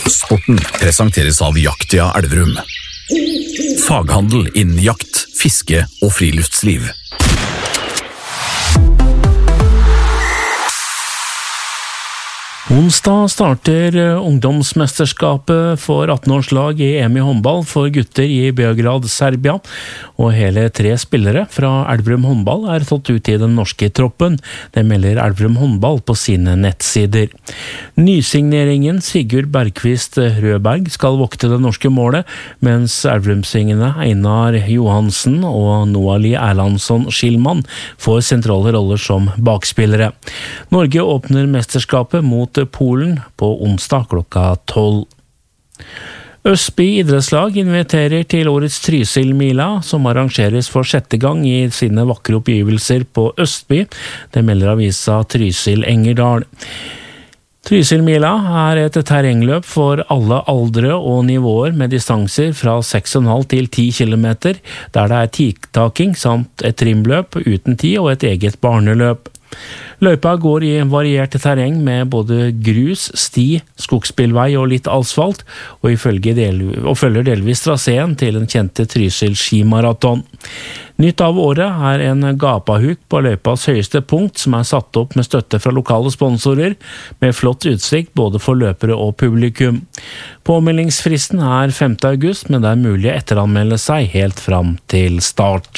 Sporten presenteres av Jaktia Elverum. Faghandel innen jakt, fiske og friluftsliv. Onsdag starter ungdomsmesterskapet for 18-årslag i EM i håndball for gutter i Beograd, Serbia, og hele 3 spillere fra Elverum håndball er tatt ut i den norske troppen. Det melder Elverum håndball på sine nettsider. Nysigneringen Sigurd Bergqvist Rødberg skal vokte det norske målet, mens Elverumsingene Einar Johansen og Noali Erlandsson Skilman får sentrale roller som bakspillere. Norge åpner mesterskapet mot Polen på onsdag klokka 12. Østby idrettslag inviterer til årets Trysil-mila, som arrangeres for 6. gang i sine vakre oppgivelser på Østby. Det melder avisa Trysil Engerdal. Trysil-mila er et terrengløp for alle aldre og nivåer med distanser fra 6,5 til 10 kilometer, der det er tiktaking samt et trimløp uten tid og et eget barneløp. Løypa går i variert terreng med både grus, sti, skogsbilvei og litt asfalt, og følger delvis traseen til den kjente Trysil skimaraton. Nytt av året er en gapahuk på løypas høyeste punkt som er satt opp med støtte fra lokale sponsorer, med flott utsikt både for løpere og publikum. Påmeldingsfristen er 5. august, men det er mulig å etteranmelde seg helt fram til start.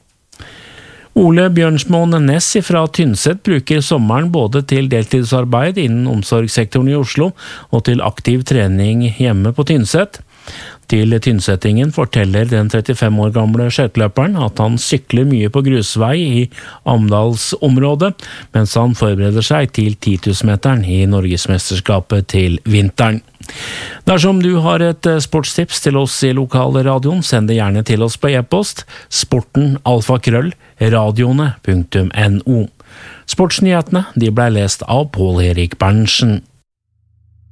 Ole Bjørnsmoen Næss fra Tynset bruker sommeren både til deltidsarbeid innen omsorgssektoren i Oslo og til aktiv trening hjemme på Tynset. Til Tynsettingen forteller den 35 år gamle skøyteløperen at han sykler mye på grusvei i Amdalsområdet, mens han forbereder seg til 10 000-meteren i Norgesmesterskapet til vinteren. Dersom du har et sportstips til oss i lokalradioen, send det gjerne til oss på e-post sporten@radioene.no. Sportsnyhetene de ble lest av Pål Erik Berntsen.